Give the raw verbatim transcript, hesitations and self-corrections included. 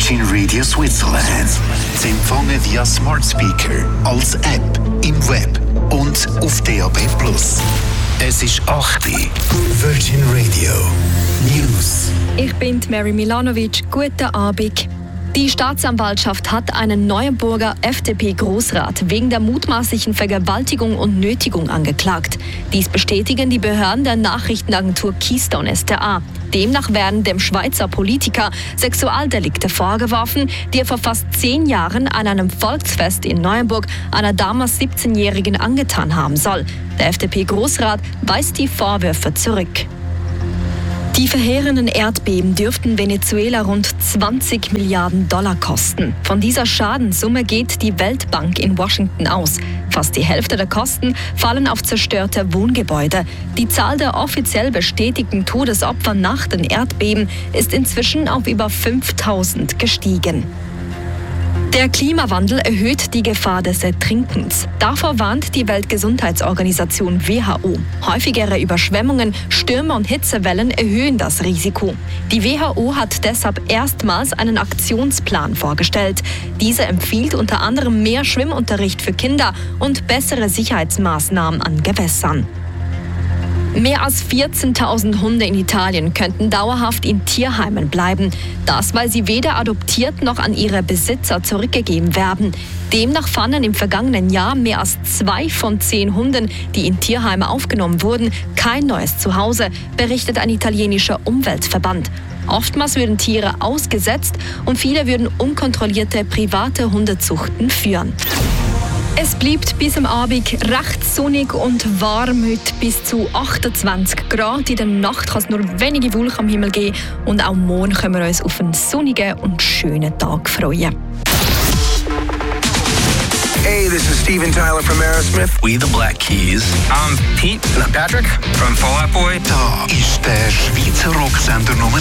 Virgin Radio Switzerland. Sie empfangen via Smart Speaker, als App, im Web und auf D A B plus. Es ist acht Uhr. Virgin Radio News. Ich bin Mary Milanovic. Guten Abend. Die Staatsanwaltschaft hat einen Neuenburger F D P-Großrat wegen der mutmaßlichen Vergewaltigung und Nötigung angeklagt. Dies bestätigen die Behörden der Nachrichtenagentur Keystone S D A. Demnach werden dem Schweizer Politiker Sexualdelikte vorgeworfen, die er vor fast zehn Jahren an einem Volksfest in Neuenburg einer damals siebzehnjährigen angetan haben soll. Der F D P-Großrat weist die Vorwürfe zurück. Die verheerenden Erdbeben dürften Venezuela rund zwanzig Milliarden Dollar kosten. Von dieser Schadenssumme geht die Weltbank in Washington aus. Fast die Hälfte der Kosten fallen auf zerstörte Wohngebäude. Die Zahl der offiziell bestätigten Todesopfer nach den Erdbeben ist inzwischen auf über fünftausend gestiegen. Der Klimawandel erhöht die Gefahr des Ertrinkens. Davor warnt die Weltgesundheitsorganisation W H O. Häufigere Überschwemmungen, Stürme und Hitzewellen erhöhen das Risiko. Die W H O hat deshalb erstmals einen Aktionsplan vorgestellt. Dieser empfiehlt unter anderem mehr Schwimmunterricht für Kinder und bessere Sicherheitsmaßnahmen an Gewässern. Mehr als vierzehntausend Hunde in Italien könnten dauerhaft in Tierheimen bleiben. Das, weil sie weder adoptiert noch an ihre Besitzer zurückgegeben werden. Demnach fanden im vergangenen Jahr mehr als zwei von zehn Hunden, die in Tierheime aufgenommen wurden, kein neues Zuhause, berichtet ein italienischer Umweltverband. Oftmals würden Tiere ausgesetzt und viele würden unkontrollierte private Hundezuchten führen. Es bleibt bis am Abend recht sonnig und warm, heute bis zu achtundzwanzig Grad. In der Nacht kann es nur wenige Wolken am Himmel geben und auch morgen können wir uns auf einen sonnigen und schönen Tag freuen. Hey, this is Steven Tyler from Aerosmith. We the Black Keys. I'm Pete. And I'm Patrick from Fall Out Boy. Da ist der Schweizer Rocksender Nummer